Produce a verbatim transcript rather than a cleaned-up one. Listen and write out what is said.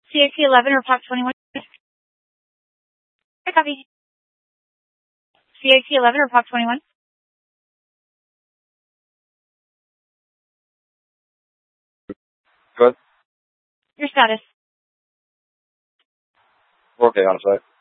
C A T eleven or P O C twenty-one? I copy. C A T eleven or P O C twenty-one? Good. Your status. Okay, on site.